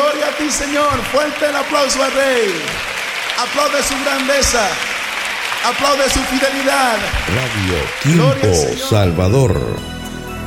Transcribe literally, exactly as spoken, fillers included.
Gloria a ti, Señor. Fuerte el aplauso al Rey. Aplaude su grandeza. Aplaude su fidelidad. Radio Tiempo Salvador.